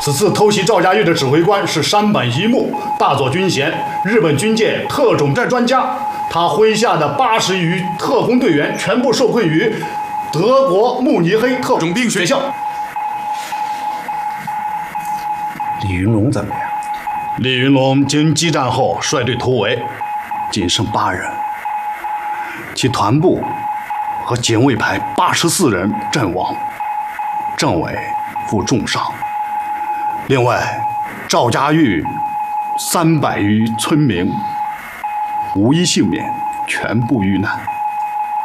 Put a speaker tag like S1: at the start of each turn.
S1: 此次偷袭赵家峪的指挥官是山本一木，大佐军衔，日本军界特种战专家。他麾下的80余特工队员全部受困于德国慕尼黑特种兵学校。
S2: 李云龙怎么样？
S1: 李云龙经激战后率队突围，仅剩8人，其团部和警卫排84人阵亡，政委负重伤。另外，赵家峪300余村民无一幸免，全部遇难。